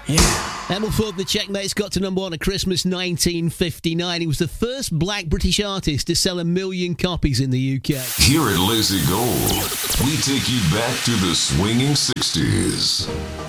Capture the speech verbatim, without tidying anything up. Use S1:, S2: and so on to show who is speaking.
S1: Hemmelford, the Checkmates, got to number one at Christmas nineteen fifty-nine. He was the first black British artist to sell a million copies in the U K.
S2: Here at Lazy Gold, we take you back to the swinging sixties.